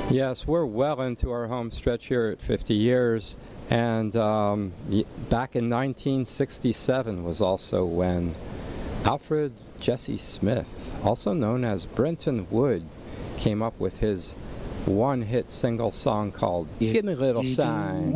Yes, we're well into our home stretch here at 50 years. And back in 1967 was also when Alfred Jesse Smith, also known as Brenton Wood, came up with his one-hit single song called Give Me a Little Sign.